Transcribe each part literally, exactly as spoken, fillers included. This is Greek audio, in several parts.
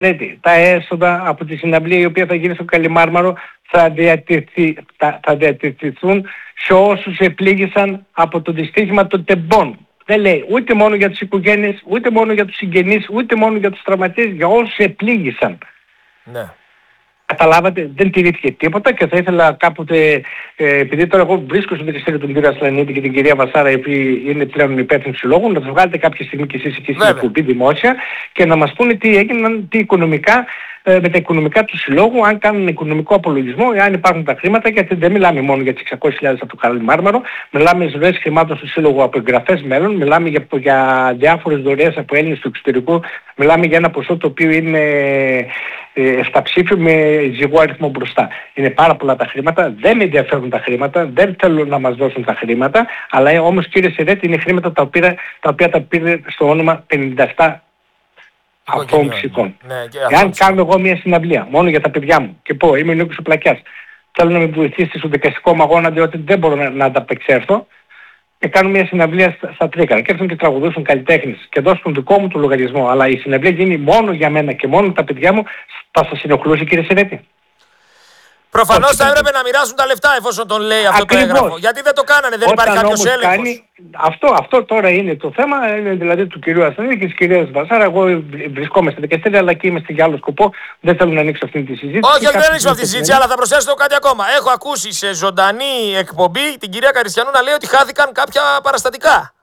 Δηλαδή, τα έσοδα από τη συναυλία η οποία θα γίνει στο Καλιμάρμαρο θα, διατηρηθεί, θα, θα διατηρηθούν σε όσους επλήγησαν από το δυστύχημα των τεμπών. Δεν λέει ούτε μόνο για τις οικογένειες, ούτε μόνο για τους συγγενείς, ούτε μόνο για τους τραυματίες, για όσους επλήγησαν. Ναι. Καταλάβατε, δεν τηρήθηκε τίποτα και θα ήθελα κάποτε, ε, επειδή τώρα εγώ βρίσκω στο δικαστήριο τον κύριο Ασλανίδη και την κυρία Βασάρα, οι οποίοι είναι πλέον υπεύθυνοι συλλόγου, να τους βγάλετε κάποια στιγμή και εσείς εκεί στην εκπομπή δημόσια και να μας πούνε τι έγιναν, τι οικονομικά, ε, με τα οικονομικά του συλλόγου, αν κάνουν οικονομικό απολογισμό, αν υπάρχουν τα χρήματα, γιατί δεν μιλάμε μόνο για τις εξακόσιες χιλιάδες από το Καλιμάρμαρο, μιλάμε για ροές χρημάτων στο σύλλογο από εγγραφές μέλλον, μιλάμε για, για διάφορες δωρεές από Έλληνες του εξωτερικού, μιλάμε για ένα ποσό το οποίο είναι ε, εφταψήφιο με ζυγό αριθμό μπροστά. Είναι πάρα πολλά τα χρήματα, δεν με ενδιαφέρουν τα χρήματα, δεν θέλουν να μας δώσουν τα χρήματα, αλλά όμως κύριε Σερέτη είναι χρήματα τα οποία τα, οποία τα πήρε στο όνομα πενήντα επτά αυτών ψυχών. Ναι, εάν κάνω εγώ μια συναυλία μόνο για τα παιδιά μου και πω είμαι ο Νίκος ο Πλακιάς, θέλω να με βοηθήσει στο δικαστικό μου αγώνα διότι δεν μπορώ να, να ανταπεξέλθω, και κάνω μια συναυλία στα, στα Τρίκαρα και έρθουν και τραγουδούσουν καλλιτέχνες και δώσουν τον δικό μου του λογαριασμό, αλλά η συναυλία γίνει μόνο για μένα και μόνο τα παιδιά μου, θα σας συνοχλούσε κύριε Σερέτη? Προφανώς θα έπρεπε να μοιράσουν τα λεφτά εφόσον τον λέει αυτό το έγγραφο. Γιατί δεν το κάνανε, δεν Όταν υπάρχει κάποιος έλεγχος. Κάνει, αυτό, αυτό τώρα είναι το θέμα, είναι δηλαδή του κυρίου Ασθενή και της κυρίας Βασάρα. Εγώ βρισκόμαι στα δικαστήρια, αλλά και είμαι για άλλο σκοπό. Δεν θέλω να ανοίξω αυτή τη συζήτηση. Όχι, δεν ανοίξω αυτή τη συζήτηση, αλλά θα προσθέσω κάτι ακόμα. Έχω ακούσει σε ζωντανή εκπομπή την κυρία Καριστιανού να λέει ότι χάθηκαν κάποια παραστατικά.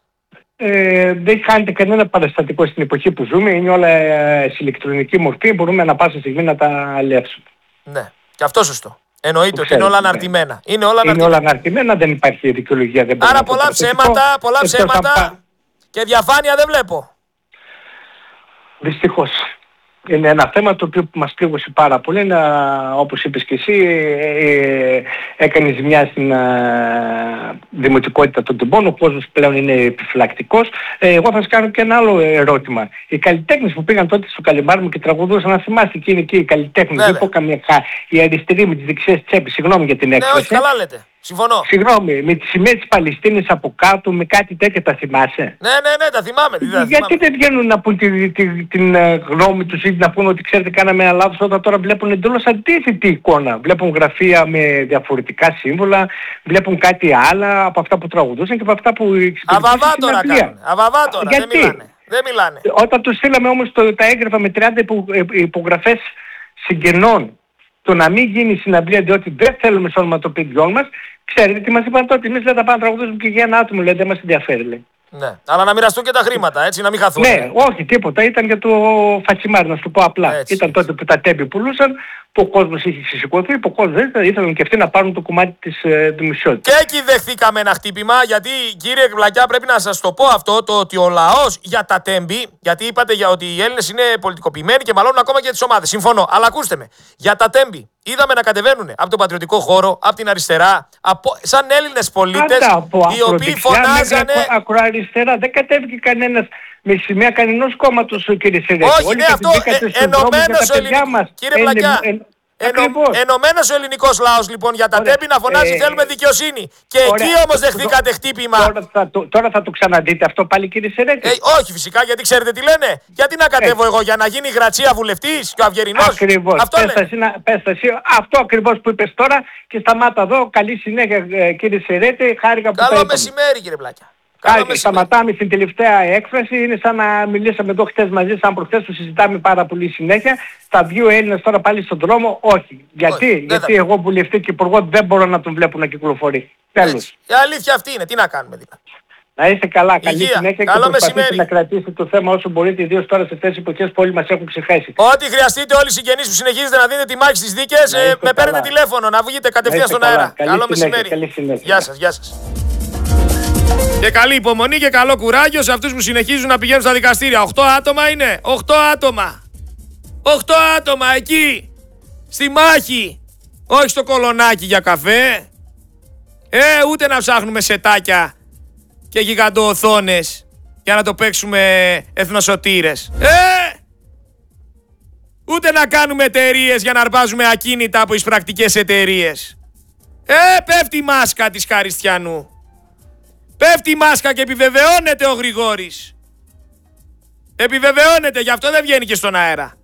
Ε, δεν χάνεται κανένα παραστατικό στην εποχή που ζούμε. Είναι όλα σε ηλεκτρονική μορφή. Μπορούμε να πάσα στιγμή να τα αλλιεύσουμε. Ναι. Και αυτό σωστό. Εννοείται ότι είναι όλα αναρτημένα. Είναι όλα αναρτημένα. Είναι όλα αναρτημένα, δεν υπάρχει δικαιολογία. Δεν Άρα πολλά ψέματα, πολλά ψέματα και διαφάνεια δεν βλέπω. Δυστυχώς. Είναι ένα θέμα το οποίο μας πλήγωσε πάρα πολύ. Είναι, όπως είπες και εσύ, ε, έκανε ζημιά στην ε, δημοτικότητα των τεμπών. Ο κόσμος πλέον είναι επιφυλακτικός. Ε, εγώ θα σας κάνω και ένα άλλο ερώτημα. Οι καλλιτέχνες που πήγαν τότε στο Καλιμάρμαρο και τραγουδούσαν, να θυμάστε εκείνοι εκεί οι καλλιτέχνες, δεν πω καμία χά, οι αριστεροί με τις δεξιές τσέπες, συγγνώμη για την έκφραση. Ναι, όχι, καλά λέτε. Συμφωνώ. Συγγνώμη, με τις σημαίες της Παλαιστίνης από κάτω, με κάτι τέτοια τα θυμάσαι? Ναι, ναι, ναι, τα θυμάμαι. Τι τα Γιατί θυμάμαι. δεν βγαίνουν να πούν τη, τη, την uh, γνώμη τους ή να πούν ότι ξέρετε κάναμε ένα λάθος, όταν τώρα βλέπουν εντελώς αντίθετη εικόνα. Βλέπουν γραφεία με διαφορετικά σύμβολα, βλέπουν κάτι άλλα από αυτά που τραγουδούσαν και από αυτά που εξυπηρετούσαν. Αβαβά τώρα κάνουν. Αβαβά τώρα. Δεν μιλάνε. Δεν μιλάνε. Όταν τους στείλαμε όμως το, τα έγγραφα με τριάντα υπο, υπογραφές συγγενών, το να μην γίνει συναυλία διότι δεν θέλουμε στο όνομα των παιδιών μας, ξέρετε τι μας είπαν τότε? Εμείς δεν θα πάμε να τραγουδήσουμε και για ένα άτομο, λέει, δεν μας ενδιαφέρει, λέει. Ναι, αλλά να μοιραστούν και τα χρήματα, έτσι, να μην χαθούν. Ναι, όχι, τίποτα. Ήταν για το φατσιμάρι, να σου το πω απλά. Έτσι, ήταν έτσι. Τότε που τα τέμπη πουλούσαν, που ο κόσμος είχε συσσηκωθεί, που ο κόσμος δεν ήθελαν και αυτοί να πάρουν το κομμάτι της ε, δημοσιότητας. Και εκεί δεχθήκαμε ένα χτύπημα, γιατί κύριε Βλακιά πρέπει να σας το πω αυτό, το ότι ο λαός για τα τέμπη, γιατί είπατε για ότι οι Έλληνες είναι πολιτικοποιημένοι και μαλώνουν ακόμα και τις ομάδες. Συμφωνώ, αλλά ακούστε με, για τα τέμπη. Είδαμε να κατεβαίνουν από τον πατριωτικό χώρο, από την αριστερά, από, σαν Έλληνες πολίτες, οι οποίοι φωνάζανε. Ακροαριστερά, δεν κατέβηκε κανένας με σημαία κανενός κόμματος, κύριε Σερέτη. Όχι, ναι, αυτό ε, ενωμένος ο ελληνικός. Κύριε Πλακιά, ενω, ενωμένος ο ελληνικός λαός λοιπόν για τα τέμπη να φωνάζει ε, θέλουμε δικαιοσύνη. Και ωραία, εκεί όμως δεχθήκατε χτύπημα. Τώρα θα, το, τώρα θα το ξαναδείτε αυτό πάλι, κύριε Σερέτη. Ε, όχι φυσικά, γιατί ξέρετε τι λένε. Γιατί να κατέβω ε. εγώ, για να γίνει η Γρατσία βουλευτής και ο Αυγερινός? Ακριβώς. Αυτό, αυτό ακριβώς που είπες τώρα και σταμάτα εδώ. Καλή συνέχεια, κύριε Σερέτη. Χάρηκα που Καλό μεσημέρι, κύριε Πλακιά. Κάτι, σταματάμε στην τελευταία έκφραση, είναι σαν να μιλήσαμε εδώ χτες μαζί, σαν προχτές που συζητάμε πάρα πολύ συνέχεια. Θα βγει ο Έλληνας τώρα πάλι στον δρόμο, όχι. Γιατί, όχι, γιατί εγώ βουλευτή και υπουργό δεν μπορώ να τον βλέπω να κυκλοφορεί. Τέλος. Η αλήθεια αυτή είναι, τι να κάνουμε δηλαδή. Να είστε καλά, καλή Υγεία. συνέχεια. Καλό και προσπαθείτε μεσημέρι. να κρατήσετε το θέμα όσο μπορείτε, ιδίως τώρα σε αυτές τις εποχές που όλοι μας έχουν ξεχάσει. Ό,τι χρειαστείτε όλοι οι συγγενείς που συνεχίζετε να δίνετε τη μάχη στις δίκες, ε, με παίρνετε τηλέφωνο να βγείτε κατευθείαν στον αέρα. Καλό μεσημέρι. Γεια σας, γεια σας. Και καλή υπομονή και καλό κουράγιο σε αυτούς που συνεχίζουν να πηγαίνουν στα δικαστήρια. Οχτώ άτομα είναι. Οχτώ άτομα. Οχτώ άτομα εκεί. Στη μάχη. Όχι στο κολονάκι για καφέ. Ε, ούτε να ψάχνουμε σετάκια και γιγαντοοθόνες για να το παίξουμε εθνοσωτήρες. Ε, ούτε να κάνουμε εταιρείες για να αρπάζουμε ακίνητα από εισπρακτικές εταιρείες. Ε, πέφτει η μάσκα της Καριστιανού. Πέφτει η μάσκα και επιβεβαιώνεται ο Γρηγόρης. Επιβεβαιώνεται, γι' αυτό δεν βγαίνει και στον αέρα.